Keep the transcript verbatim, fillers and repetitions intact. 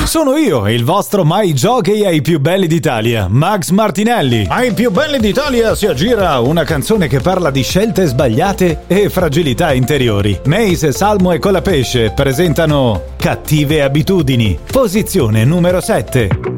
Sono io, il vostro mai jockey ai più belli d'Italia, Max Martinelli. Ai più belli d'Italia si aggira una canzone che parla di scelte sbagliate e fragilità interiori. Mace, Salmo e Colapesce presentano Cattive abitudini, posizione numero sette.